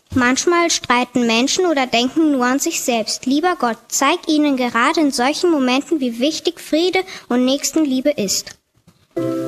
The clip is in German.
Manchmal streiten Menschen oder denken nur an sich selbst. Lieber Gott, zeig ihnen gerade in solchen Momenten, wie wichtig Friede und Nächstenliebe ist.